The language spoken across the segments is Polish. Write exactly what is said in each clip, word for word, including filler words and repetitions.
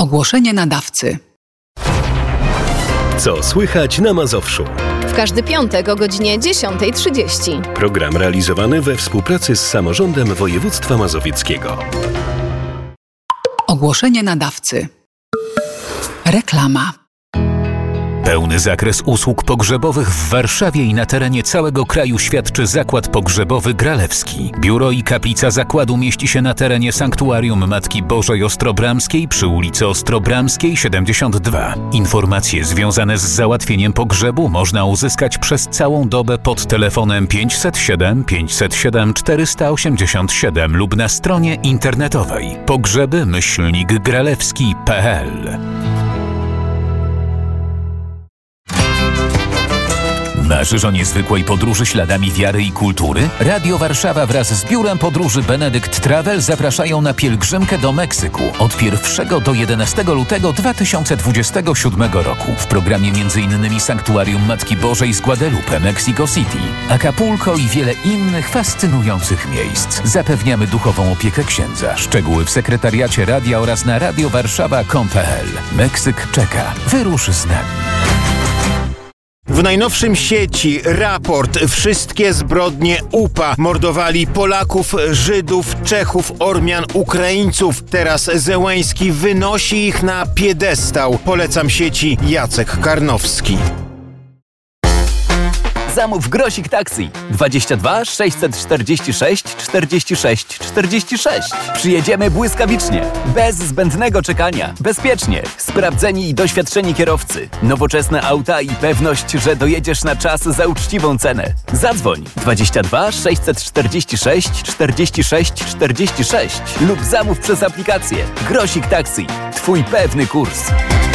Ogłoszenie nadawcy. Co słychać na Mazowszu? W każdy piątek o godzinie dziesiąta trzydzieści. Program realizowany we współpracy z Samorządem Województwa Mazowieckiego. Ogłoszenie nadawcy. Reklama. Pełny zakres usług pogrzebowych w Warszawie i na terenie całego kraju świadczy Zakład Pogrzebowy Gralewski. Biuro i kaplica zakładu mieści się na terenie Sanktuarium Matki Bożej Ostrobramskiej przy ulicy Ostrobramskiej siedemdziesiąt dwa. Informacje związane z załatwieniem pogrzebu można uzyskać przez całą dobę pod telefonem pięćset siedem pięćset siedem czterysta osiemdziesiąt siedem lub na stronie internetowej pogrzeby myślnik gralewski kropka p l. Marzysz o niezwykłej podróży śladami wiary i kultury? Radio Warszawa wraz z Biurem Podróży Benedykt Travel zapraszają na pielgrzymkę do Meksyku od pierwszego do jedenastego lutego dwa tysiące dwudziestego siódmego roku. W programie m.in. Sanktuarium Matki Bożej z Guadalupe, Mexico City, Acapulco i wiele innych fascynujących miejsc. Zapewniamy duchową opiekę księdza. Szczegóły w sekretariacie radia oraz na radiowarszawa kropka com kropka p l. Meksyk czeka. Wyrusz z nami. W najnowszym sieci raport Wszystkie zbrodnie U P A. Mordowali Polaków, Żydów, Czechów, Ormian, Ukraińców. Teraz Zełenski wynosi ich na piedestał. Polecam sieci Jacek Karnowski. Zamów Grosik Taxi dwadzieścia dwa sześćset czterdzieści sześć czterdzieści sześć czterdzieści sześć. Przyjedziemy błyskawicznie, bez zbędnego czekania, bezpiecznie, sprawdzeni i doświadczeni kierowcy, nowoczesne auta i pewność, że dojedziesz na czas za uczciwą cenę. Zadzwoń dwadzieścia dwa sześćset czterdzieści sześć czterdzieści sześć czterdzieści sześć lub zamów przez aplikację. Grosik Taxi. Twój pewny kurs.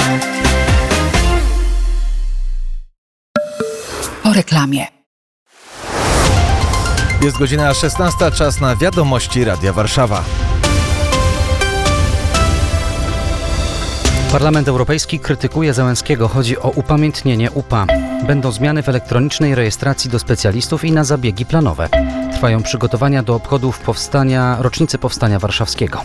Po reklamie. Jest godzina szesnasta, czas na wiadomości Radia Warszawa. Parlament Europejski krytykuje Zełenskiego. Chodzi o upamiętnienie U P A. Będą zmiany w elektronicznej rejestracji do specjalistów i na zabiegi planowe. Trwają przygotowania do obchodów powstania, rocznicy Powstania Warszawskiego.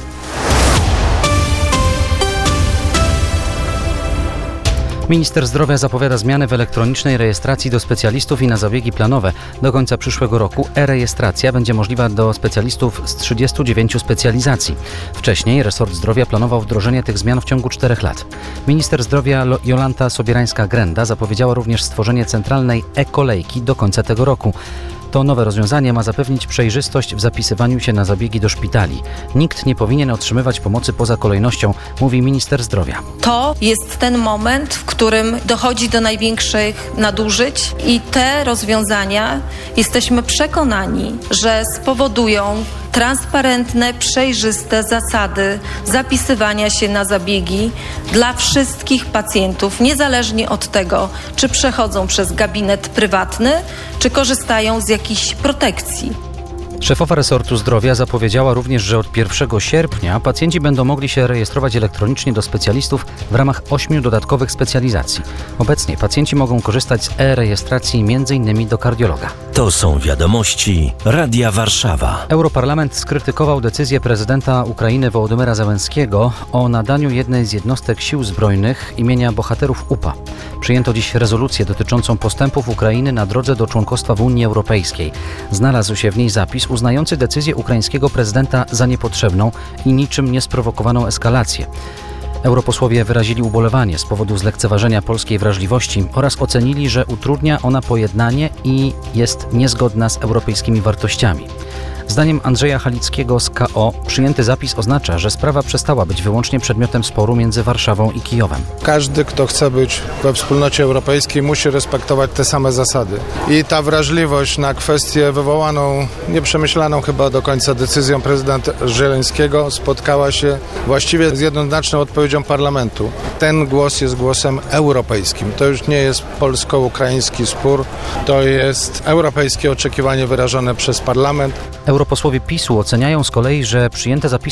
Minister Zdrowia zapowiada zmiany w elektronicznej rejestracji do specjalistów i na zabiegi planowe. Do końca przyszłego roku e-rejestracja będzie możliwa do specjalistów z trzydziestu dziewięciu specjalizacji. Wcześniej resort zdrowia planował wdrożenie tych zmian w ciągu czterech lat. Minister Zdrowia Jolanta Sobierańska-Grenda zapowiedziała również stworzenie centralnej e-kolejki do końca tego roku. To nowe rozwiązanie ma zapewnić przejrzystość w zapisywaniu się na zabiegi do szpitali. Nikt nie powinien otrzymywać pomocy poza kolejnością, mówi minister zdrowia. To jest ten moment, w którym dochodzi do największych nadużyć i te rozwiązania, jesteśmy przekonani, że spowodują transparentne, przejrzyste zasady zapisywania się na zabiegi dla wszystkich pacjentów, niezależnie od tego, czy przechodzą przez gabinet prywatny, czy korzystają z jakichś protekcji. Szefowa resortu zdrowia zapowiedziała również, że od pierwszego sierpnia pacjenci będą mogli się rejestrować elektronicznie do specjalistów w ramach ośmiu dodatkowych specjalizacji. Obecnie pacjenci mogą korzystać z e-rejestracji między innymi do kardiologa. To są wiadomości Radia Warszawa. Europarlament skrytykował decyzję prezydenta Ukrainy Wołodymyra Zełenskiego o nadaniu jednej z jednostek sił zbrojnych imienia bohaterów U P A. Przyjęto dziś rezolucję dotyczącą postępów Ukrainy na drodze do członkostwa w Unii Europejskiej. Znalazł się w niej zapis uznający decyzję ukraińskiego prezydenta za niepotrzebną i niczym niesprowokowaną eskalację. Europosłowie wyrazili ubolewanie z powodu zlekceważenia polskiej wrażliwości oraz ocenili, że utrudnia ona pojednanie i jest niezgodna z europejskimi wartościami. Zdaniem Andrzeja Halickiego z K O przyjęty zapis oznacza, że sprawa przestała być wyłącznie przedmiotem sporu między Warszawą i Kijowem. Każdy, kto chce być we wspólnocie europejskiej, musi respektować te same zasady. I ta wrażliwość na kwestię wywołaną, nieprzemyślaną chyba do końca decyzją prezydenta Zełenskiego spotkała się właściwie z jednoznaczną odpowiedzią parlamentu. Ten głos jest głosem europejskim. To już nie jest polsko-ukraiński spór, to jest europejskie oczekiwanie wyrażone przez parlament. Europosłowie PiSu oceniają z kolei, że przyjęte zapisy